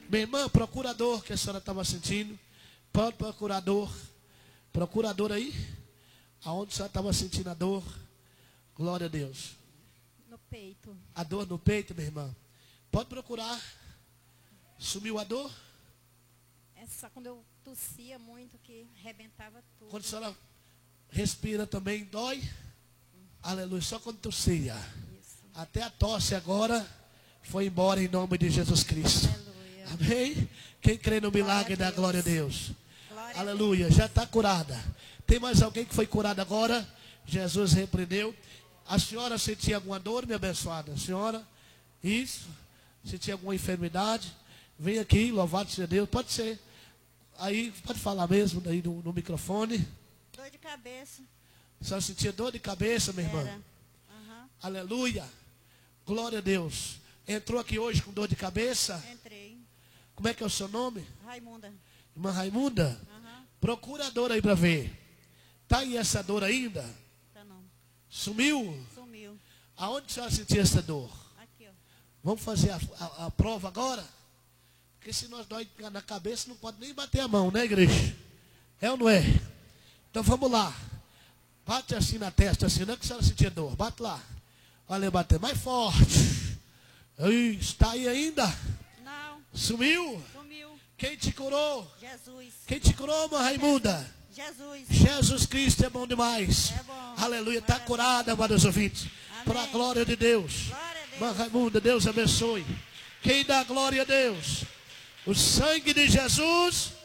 Minha irmã, procura a dor que a senhora estava sentindo. Pode procurar a dor. Procura a dor aí. Aonde a senhora estava sentindo a dor. Glória a Deus. No peito. A dor no peito, minha irmã. Pode procurar. Sumiu a dor? É só quando eu tossia muito que arrebentava tudo. Quando a senhora respira também, dói? Aleluia. Só quando tossia. Isso. Até a tosse agora foi embora em nome de Jesus Cristo. Aleluia. Amém? Quem crê no milagre Glória a dá glória a Deus. Glória Aleluia. Já está curada. Tem mais alguém que foi curado agora? Jesus repreendeu. A senhora sentia alguma dor, minha abençoada? A senhora? Isso? Sentia alguma enfermidade? Vem aqui, louvado seja Deus. Pode ser. Aí, pode falar mesmo aí no microfone. Dor de cabeça. A senhora sentia dor de cabeça, minha irmã? Era. Aham. Aleluia. Glória a Deus. Entrou aqui hoje com dor de cabeça? Entrei. Como é que é o seu nome? Raimunda. Irmã Raimunda? Aham. Procura a dor aí para ver. Tá aí essa dor ainda? Tá não. Sumiu? Sumiu. Aonde a senhora sentia essa dor? Aqui, ó. Vamos fazer a prova agora? Porque se nós dói na cabeça, não pode nem bater a mão, né, igreja? É ou não é? Então vamos lá. Bate assim na testa, assim, não é que a senhora sentia dor. Bate lá. Olha, bater mais forte. Está aí ainda? Não. Sumiu? Sumiu. Quem te curou? Jesus. Quem te curou, irmã Raimunda? Jesus. Jesus Cristo é bom demais. É bom. Aleluia. Está Glória a curada, amados ouvintes. Amém. Para a glória de Deus. Glória a Deus. Irmã Raimunda, Deus abençoe. Quem dá glória a Deus? O sangue de Jesus